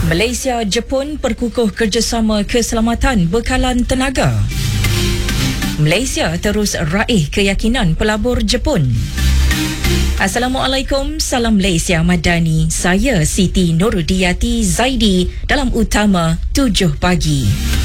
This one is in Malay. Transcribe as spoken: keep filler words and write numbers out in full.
Malaysia, Jepun perkukuh kerjasama keselamatan bekalan tenaga. Malaysia terus raih keyakinan pelabur Jepun. Assalamualaikum, salam Malaysia Madani. Saya Siti Nurudiyati Zaidi dalam Utama tujuh pagi.